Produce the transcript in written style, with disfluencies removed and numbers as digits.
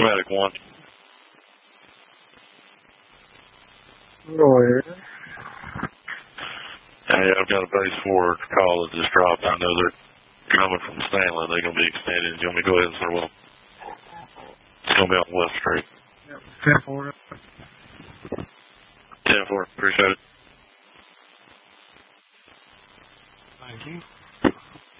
Medic 1. Go ahead. Hey, I've got a base 4 call that just dropped. I know they're coming from Stanley. They're going to be extended. You want me to go ahead and say, well, it's going to be on West Street. Yep, 10-4. 10-4. Appreciate it. Thank you.